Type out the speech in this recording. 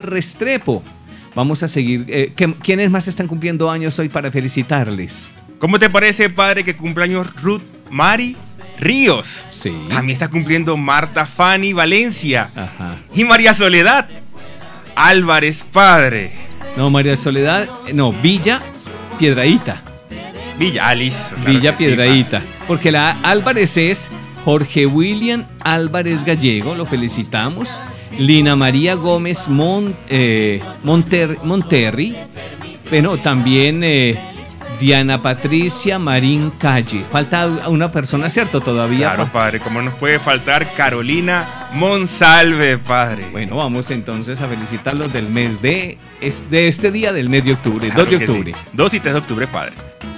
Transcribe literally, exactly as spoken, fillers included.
Restrepo. Vamos a seguir. Eh, ¿Quiénes más están cumpliendo años hoy para felicitarles? ¿Cómo te parece, padre, que cumpleaños Ruth Mari Ríos? Sí. También está cumpliendo Marta Fanny Valencia. Ajá. Y María Soledad Álvarez, padre. No, María Soledad, no, Villa Piedrahíta. Villa, Alice. Claro Villa Piedrahíta. Sí, porque la Álvarez es Jorge William Álvarez Gallego, lo felicitamos. Lina María Gómez Mon, eh, Monter, Monterri. Bueno, también eh, Diana Patricia Marín Calle. Falta una persona, ¿cierto? Todavía. Claro, padre. Como nos puede faltar Carolina Monsalve, padre. Bueno, vamos entonces a felicitarlos del mes de, de este día del mes de octubre, Claro dos de que octubre. Sí. dos y tres de octubre, padre.